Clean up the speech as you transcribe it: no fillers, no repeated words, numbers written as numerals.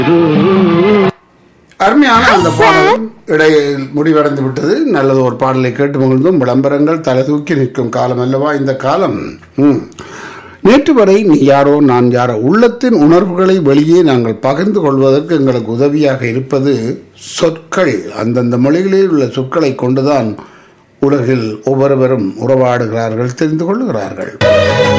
அருமையான அந்த பாடல் இடையில் முடிவடைந்து விட்டது. நல்லது, ஒரு பாடலை கேட்டு மகிழ்ந்தும் விளம்பரங்கள் தலை தூக்கி நிற்கும் காலம் அல்லவா இந்த காலம். நேற்று வரை நீ யாரோ நான் யாரோ, உள்ளத்தின் உணர்வுகளை வெளியே நாங்கள் பகிர்ந்து கொள்வதற்கு எங்களுக்கு உதவியாக இருப்பது சொற்கள். அந்தந்த மொழிகளில் உள்ள சொற்களை கொண்டுதான் உலகில் ஒவ்வொருவரும் உறவாடுகிறார்கள், தெரிந்து கொள்ளுகிறார்கள்.